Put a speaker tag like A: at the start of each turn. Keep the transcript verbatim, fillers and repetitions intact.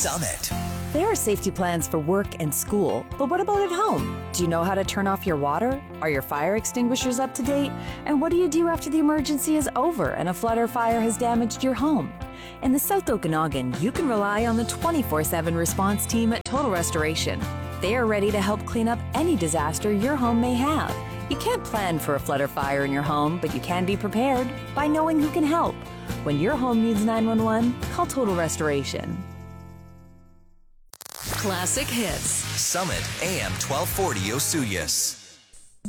A: Summit.
B: There are safety plans for work and school, but what about at home? Do you know how to turn off your water? Are your fire extinguishers up to date? And what do you do after the emergency is over and a flood or fire has damaged your home? In the South Okanagan, you can rely on the twenty-four seven response team at Total Restoration. They are ready to help clean up any disaster your home may have. You can't plan for a flood or fire in your home, but you can be prepared by knowing who can help. When your home needs nine one one, call Total Restoration.
C: Classic hits.
A: Summit A M twelve forty Osuyas.